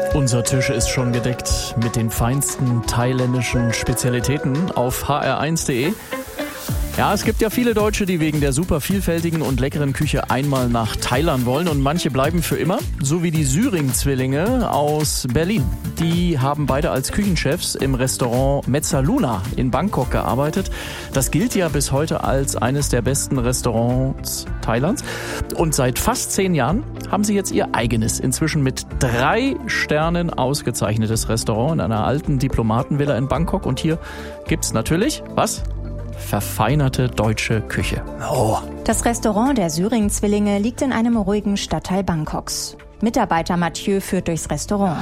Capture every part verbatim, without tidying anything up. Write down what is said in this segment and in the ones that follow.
Unser Tisch ist schon gedeckt mit den feinsten thailändischen Spezialitäten auf h r eins punkt d e. Ja, es gibt ja viele Deutsche, die wegen der super vielfältigen und leckeren Küche einmal nach Thailand wollen und manche bleiben für immer, so wie die Syring-Zwillinge aus Berlin. Die haben beide als Küchenchefs im Restaurant Mezzaluna in Bangkok gearbeitet. Das gilt ja bis heute als eines der besten Restaurants Thailands. Und seit fast zehn Jahren haben sie jetzt ihr eigenes, inzwischen mit drei Sternen ausgezeichnetes Restaurant in einer alten Diplomatenvilla in Bangkok. Und hier gibt's natürlich, was? Verfeinerte deutsche Küche. Oh. Das Restaurant der Syring-Zwillinge liegt in einem ruhigen Stadtteil Bangkoks. Mitarbeiter Mathieu führt durchs Restaurant.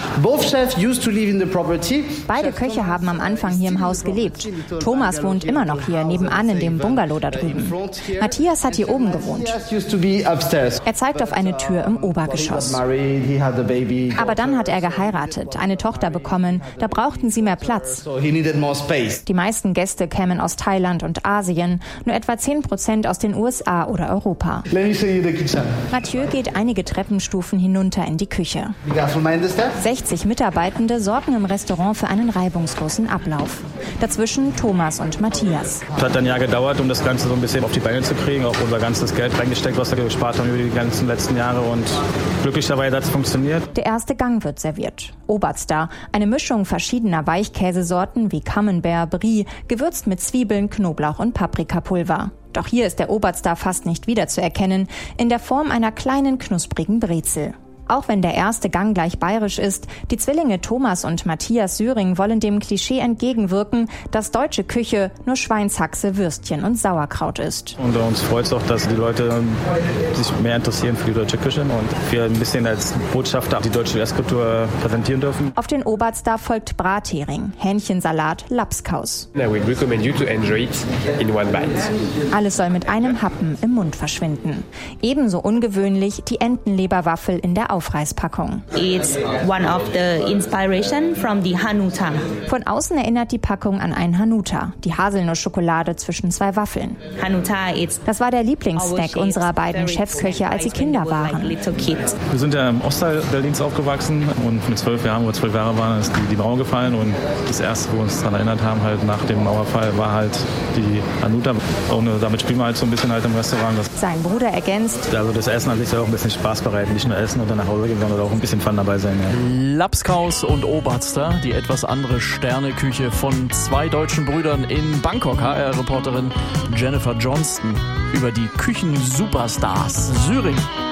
Beide Köche haben am Anfang hier im Haus gelebt. Thomas wohnt immer noch hier nebenan in dem Bungalow da drüben. Matthias hat hier oben gewohnt. Er zeigt auf eine Tür im Obergeschoss. Aber dann hat er geheiratet, eine Tochter bekommen. Da brauchten sie mehr Platz. Die meisten Gäste kämen aus Thailand und Asien, nur etwa zehn Prozent aus den U S A oder Europa. Mathieu geht einige Treppenstufen hinunter in die Küche. sechzig Mitarbeitende sorgen im Restaurant für einen reibungslosen Ablauf. Dazwischen Thomas und Matthias. Es hat ein Jahr gedauert, um das Ganze so ein bisschen auf die Beine zu kriegen. Auch unser ganzes Geld reingesteckt, was wir gespart haben über die ganzen letzten Jahre. Und glücklicherweise hat es funktioniert. Der erste Gang wird serviert. Oberster, eine Mischung verschiedener Weichkäsesorten wie Camembert, Brie, gewürzt mit Zwiebeln, Knoblauch und Paprikapulver. Doch hier ist der Oberstar fast nicht wiederzuerkennen, in der Form einer kleinen knusprigen Brezel. Auch wenn der erste Gang gleich bayerisch ist, die Zwillinge Thomas und Matthias Syring wollen dem Klischee entgegenwirken, dass deutsche Küche nur Schweinshaxe, Würstchen und Sauerkraut ist. Und uns freut es auch, dass die Leute sich mehr interessieren für die deutsche Küche und wir ein bisschen als Botschafter die deutsche Esskultur präsentieren dürfen. Auf den Oberstar folgt Brathering, Hähnchensalat, Lapskaus. I would recommend you to enjoy it in one bite. Alles soll mit einem Happen im Mund verschwinden. Ebenso ungewöhnlich die Entenleberwaffel in der Aufreißpackung. It's one of the inspiration from the Hanuta. Von außen erinnert die Packung an ein Hanuta, die Haselnussschokolade zwischen zwei Waffeln. Hanuta is das war der Lieblingssnack unserer beiden Chefköche, als sie Kinder waren. Wir sind ja im Ostteil Berlins aufgewachsen und mit zwölf Jahren, wo wir zwölf Jahre waren, ist die, die Mauer gefallen und das erste, wo wir uns daran erinnert haben, halt nach dem Mauerfall, war halt die Hanuta. Und damit spielen wir halt so ein bisschen halt im Restaurant. Sein Bruder ergänzt. Also das Essen an sich soll auch ein bisschen Spaß bereiten, nicht nur essen und danach Hause gehen, sondern auch ein bisschen Fun dabei sein. Ja. Lapskaus und Oberster, die etwas andere Sterneküche von zwei deutschen Brüdern in Bangkok. H R-Reporterin Jennifer Johnston über die Küchen-Superstars Syring.